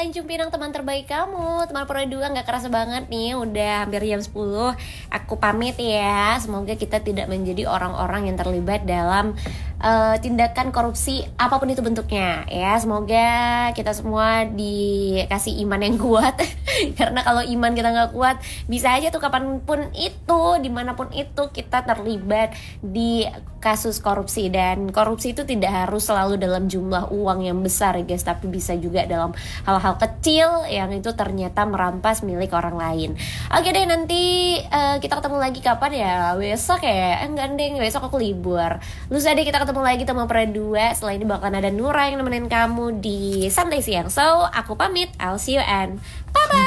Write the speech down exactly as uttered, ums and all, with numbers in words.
Tanjung Pinang, teman terbaik kamu. Teman Pro dua, gak kerasa banget nih, udah hampir jam sepuluh. Aku pamit ya. Semoga kita tidak menjadi orang-orang yang terlibat dalam uh, tindakan korupsi apapun itu bentuknya ya. Semoga kita semua dikasih iman yang kuat. Karena kalau iman kita gak kuat, bisa aja tuh kapanpun itu, dimanapun itu, kita terlibat di kasus korupsi. Dan korupsi itu tidak harus selalu dalam jumlah uang yang besar ya guys, tapi bisa juga dalam hal-hal kecil yang itu ternyata merampas milik orang lain. Oke deh, nanti uh, kita ketemu lagi kapan ya? Besok ya? Eh, enggak deh, besok aku libur. Lusa deh kita ketemu lagi sama Pro dua. Setelah ini bakalan ada Nura yang nemenin kamu di Santai Siang. So, aku pamit. I'll see you and bye-bye.